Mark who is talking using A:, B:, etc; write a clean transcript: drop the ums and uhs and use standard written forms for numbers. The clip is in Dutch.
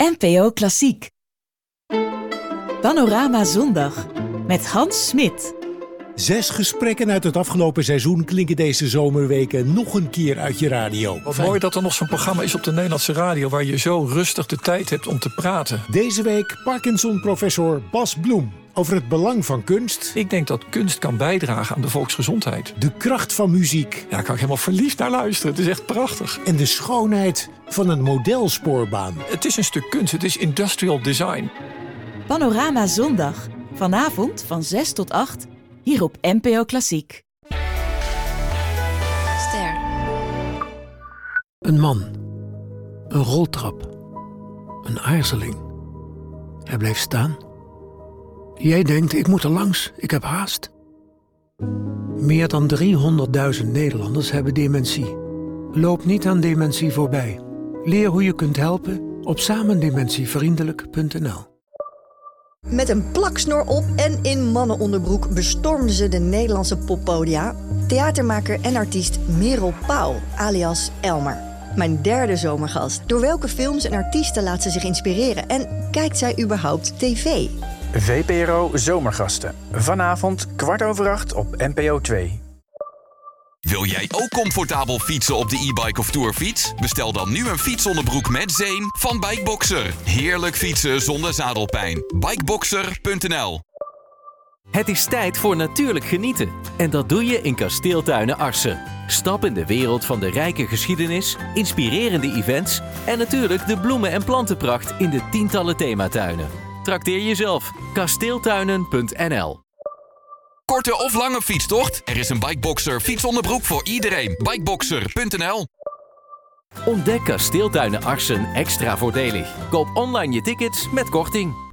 A: NPO Klassiek. Panorama Zondag met Hans Smit.
B: 6 gesprekken uit het afgelopen seizoen klinken deze zomerweken nog een keer uit je radio.
C: Wat mooi dat er nog zo'n programma is op de Nederlandse radio waar je zo rustig de tijd hebt om te praten.
B: Deze week Parkinson-professor Bas Bloem over het belang van kunst.
C: Ik denk dat kunst kan bijdragen aan de volksgezondheid.
B: De kracht van muziek.
C: Ja, daar kan ik helemaal verliefd naar luisteren. Het is echt prachtig.
B: En de schoonheid van een modelspoorbaan.
C: Het is een stuk kunst, het is industrial design.
A: Panorama Zondag. Vanavond van 6 tot 8. Hier op NPO Klassiek.
D: Ster.
E: Een man. Een roltrap. Een aarzeling. Hij blijft staan. Jij denkt, ik moet er langs, ik heb haast. Meer dan 300.000 Nederlanders hebben dementie. Loop niet aan dementie voorbij. Leer hoe je kunt helpen op samendementievriendelijk.nl.
D: Met een plaksnor op en in mannenonderbroek bestormden ze de Nederlandse poppodia. Theatermaker en artiest Merel Pauw, alias Elmer. Mijn derde zomergast. Door welke films en artiesten laat ze zich inspireren? En kijkt zij überhaupt tv?
F: VPRO Zomergasten. Vanavond 7:15 op NPO 2.
G: Wil jij ook comfortabel fietsen op de e-bike of tourfiets? Bestel dan nu een fietsonderbroek met zeem van Bikeboxer. Heerlijk fietsen zonder zadelpijn. Bikeboxer.nl.
H: Het is tijd voor natuurlijk genieten. En dat doe je in Kasteeltuinen Arcen. Stap in de wereld van de rijke geschiedenis, inspirerende events en natuurlijk de bloemen- en plantenpracht in de tientallen thematuinen. Trakteer jezelf. Kasteeltuinen.nl.
G: Korte of lange fietstocht? Er is een Bikeboxer fietsonderbroek voor iedereen. Bikeboxer.nl.
H: Ontdek Kasteeltuinen Arcen extra voordelig. Koop online je tickets met korting.